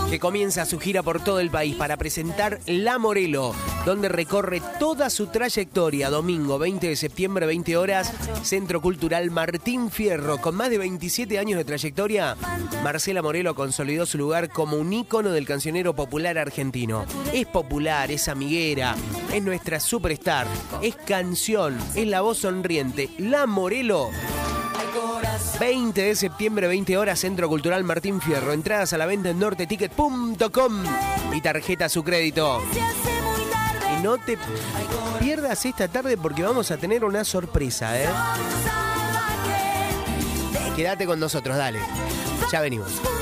que comienza su gira por todo el país para presentar La Morelo, donde recorre toda su trayectoria. Domingo 20 de septiembre, 20 horas, Centro Cultural Martín Fierro. Con más de 27 años de trayectoria, Marcela Morelo consolidó su lugar como un ícono del cancionero popular argentino. Es popular, es amiguera, es nuestra superstar, es canción, es la voz sonriente. La Morelo. 20 de septiembre, 20 horas, Centro Cultural Martín Fierro. Entradas a la venta en norteticket.com y tarjeta a su crédito. Y no te pierdas esta tarde porque vamos a tener una sorpresa, ¿eh? Quédate con nosotros, dale. Ya venimos.